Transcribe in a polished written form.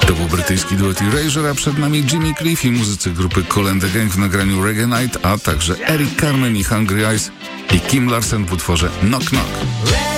To był brytyjski duet Erasure, a przed nami Jimmy Cliff i muzycy grupy Kool and the Gang w nagraniu Reggae Night, a także Eric Carmen i Hungry Eyes i Kim Larsen w utworze Knock Knock.